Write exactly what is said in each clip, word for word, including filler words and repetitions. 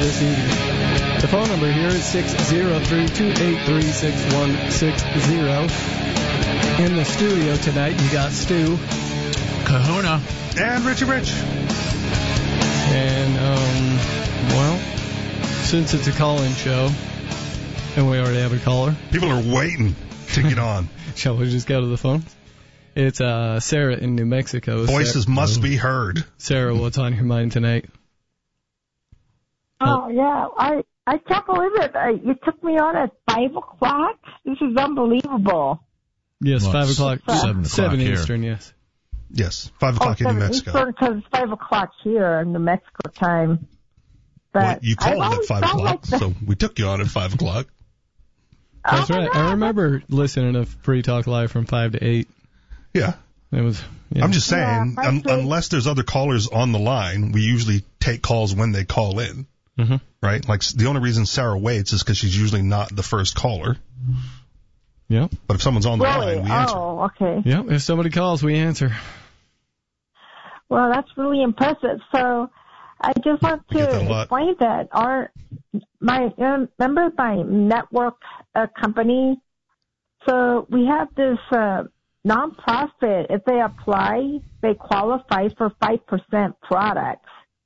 this evening. The phone number here is six oh three, two eight three, six one six zero. In the studio tonight, you got Stu, Kahuna, and Richie Rich. And, um, well, since it's a call-in show, and we already have a caller. People are waiting to get on. Shall we just go to the phone? It's uh, Sarah in New Mexico. Voices Sarah, must be heard. Sarah, what's on your mind tonight? Oh, yeah. I, I can't believe it. I, you took me on at five o'clock? This is unbelievable. Yes, well, five o'clock. seven o'clock seven here. Eastern, yes. Yes, five o'clock oh, in New Mexico. Eastern, because it's five o'clock here in New Mexico time. But well, you called at five o'clock, like so we took you on at five o'clock. That's oh right. God, I remember listening to Free Talk Live from five to eight. Yeah. It was. Yeah. I'm just saying, Yeah, un- unless there's other callers on the line, we usually take calls when they call in. Mm-hmm. Right? Like, the only reason Sarah waits is because she's usually not the first caller. Yep. But if someone's on the Really? line, we answer. Oh, okay. Yep. If somebody calls, we answer. Well, that's really impressive. So I just want We get that a to lot. explain that our my uh, remember my network uh, company. So we have this uh, nonprofit. If they apply, they qualify for five percent products.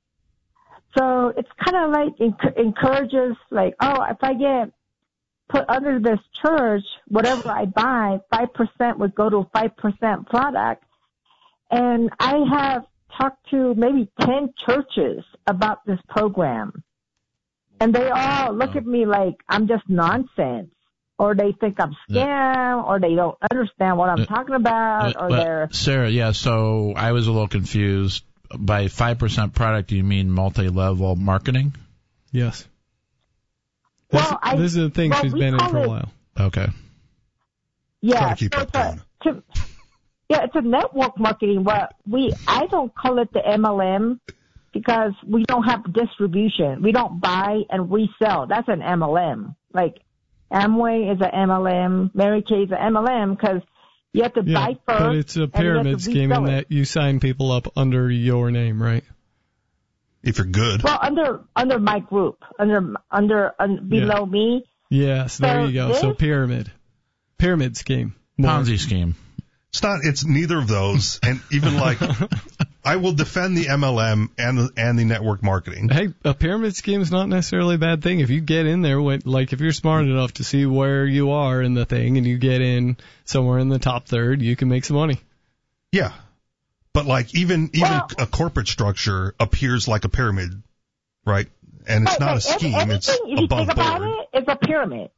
So it's kind of like enc- encourages, like, oh, if I get put under this church, whatever I buy, five percent would go to five percent product. And I have talked to maybe ten churches about this program. And they all look at me like I'm just nonsense. Or they think I'm scam, or they don't understand what I'm Uh, talking about, or Well, they're... Sarah, yeah, so I was a little confused. By five percent product, do you mean multi-level marketing? Yes. This, Well, I- this is the thing well, she's we been in call for a it- while. Okay. Yeah, Gotta keep so up it's a, going. to, yeah, it's a network marketing. What we I don't call it the M L M because we don't have distribution. We don't buy and resell. That's an M L M. Like Amway is an M L M, Mary Kay is an M L M because you have to Yeah, buy first. but it's a and you have pyramid to scheme in resell it. that you sign people up under your name, right? If you're good. Well, under under my group, under under un, below me. Yes, there So you go. So this- pyramid. Pyramid scheme. More. Ponzi scheme. It's not, it's neither of those. And even like, I will defend the M L M and the, and the network marketing. Hey, a pyramid scheme is not necessarily a bad thing. If you get in there, with, like if you're smart enough to see where you are in the thing and you get in somewhere in the top third, you can make some money. Yeah. But like, even, even Well- a corporate structure appears like a pyramid, right? And it's Right, not a right. scheme, Everything, it's if you above think about board. it, it's a pyramid.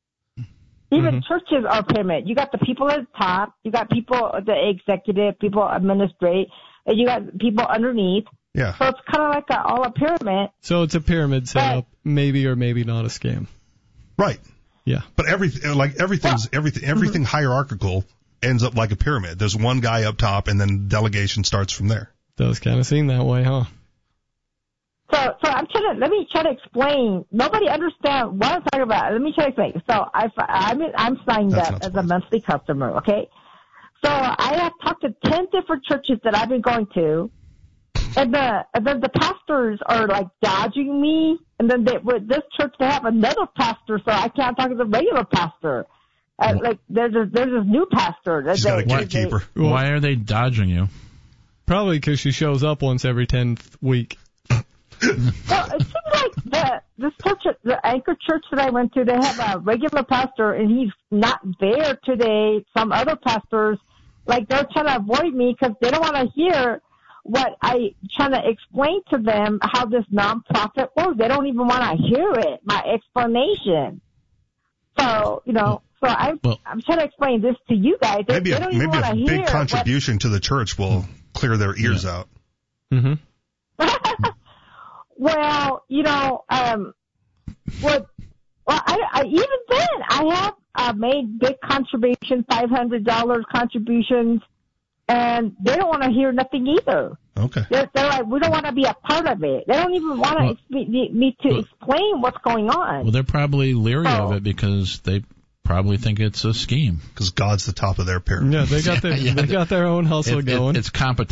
Even Mhm. churches are pyramid. You got the people at the top, you got people, the executive, people administrate, and you got people underneath. Yeah. So it's kind of like a, all a pyramid. So it's a pyramid setup, maybe or maybe not a scam. Right. Yeah. But everything, like everything's, everything, everything hierarchical ends up like a pyramid. There's one guy up top and then delegation starts from there. Does kind of seem that way, huh? So, so I'm trying to, let me try to explain. Nobody understands what I'm talking about. Let me try to explain. So I, I'm, I'm signed That's up not as a surprising. monthly customer, okay? So I have talked to ten different churches that I've been going to, and the, and then the pastors are like dodging me, and then they, with this church they have another pastor, so I can't talk to the regular pastor. Uh, like there's a, there's this new pastor. that She's they- got a they- gatekeeper. Well- Why are they dodging you? Probably because she shows up once every tenth week. Well, it seems like the this church, the Anchor Church that I went to, they have a regular pastor, and he's not there today. Some other pastors, like they're trying to avoid me because they don't want to hear what I trying to explain to them how this nonprofit works. They don't even want to hear it, my explanation. So you know, so I'm Well- I'm trying to explain this to you guys. They, Maybe they a, don't even maybe want to a hear big what- contribution to the church will clear their ears out. Mm-hmm. Well, you know, um, what? Well, I, I even then I have uh, made big contributions, five hundred dollars contributions, and they don't want to hear nothing either. Okay. They're, they're like, we don't want to be a part of it. They don't even want Well- to me, me to well- explain what's going on. Well, they're probably leery of Oh. it because they probably think it's a scheme. Because God's the top of their pyramid. Yeah, they got their Yeah, yeah. they got their own hustle It- it- going. it's competition.